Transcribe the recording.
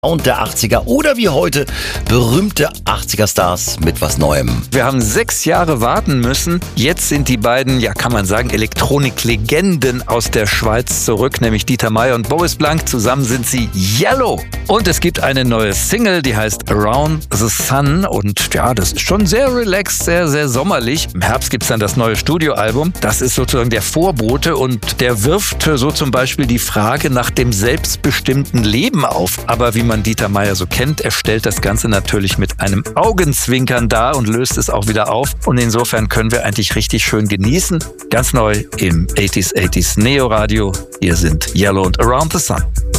Und der 80er oder wie heute berühmte 80er Stars mit was Neuem. Wir haben 6 Jahre warten müssen. Jetzt sind die beiden, ja kann man sagen, Elektronik-Legenden aus der Schweiz zurück, nämlich Dieter Meier und Boris Blank. Zusammen sind sie Yellow. Und es gibt eine neue Single, die heißt Around the Sun. Und ja, das ist schon sehr relaxed, sehr, sehr sommerlich. Im Herbst gibt es dann das neue Studioalbum. Das ist sozusagen der Vorbote und der wirft so zum Beispiel die Frage nach dem selbstbestimmten Leben auf. Aber wie man Dieter Meier so kennt, er stellt das Ganze natürlich mit einem Augenzwinkern dar und löst es auch wieder auf. Und insofern können wir eigentlich richtig schön genießen. Ganz neu im 80s Neo Radio. Hier sind Yellow und Around the Sun.